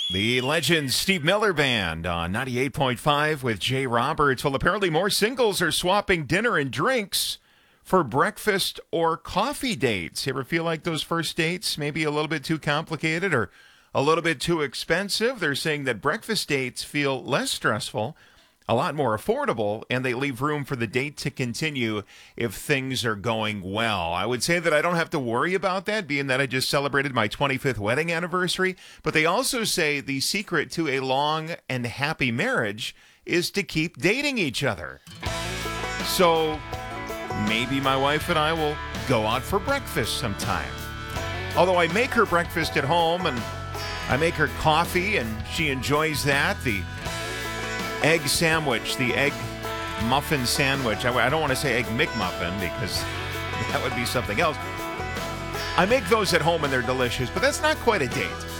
The legend Steve Miller Band on 98.5 with Jay Roberts. Well, apparently more singles are swapping dinner and drinks for breakfast or coffee dates. You ever feel like those first dates maybe a little bit too complicated or a little bit too expensive? They're saying that breakfast dates feel less stressful, a lot more affordable, and they leave room for the date to continue if things are going well. I would say that I don't have to worry about that, being that I just celebrated my 25th wedding anniversary. But they also say the secret to a long and happy marriage is to keep dating each other. So maybe my wife and I will go out for breakfast sometime. Although I make her breakfast at home and I make her coffee and she enjoys that. The egg sandwich, the egg muffin sandwich. I don't want to say egg McMuffin because that would be something else. I make those at home and they're delicious, but that's not quite a date.